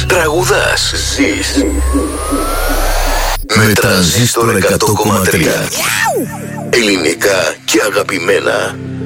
Τραγουδάς. Ζεις. Με Τρανζίστορ 100,3. Ελληνικά και αγαπημένα.